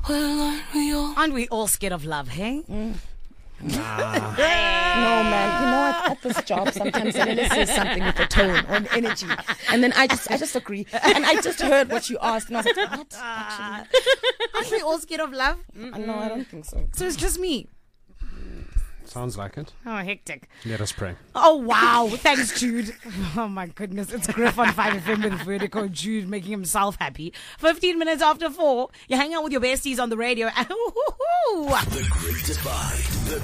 Aren't we all scared of love, hey? No, man. You know what? At this job, sometimes Selele says something with a tone or an energy, and then I just agree. And I just heard what you asked, and I was like, what? Actually, Aren't we all scared of love? no, I don't think so. So it's just me. Sounds like it. Oh, hectic. Let us pray. Oh, wow. Thanks, Jude. Oh, my goodness. It's Griff on 5FM with Vertical. Jude making himself happy. 15 minutes after 4, you hang out with your besties on the radio. The Great Divide.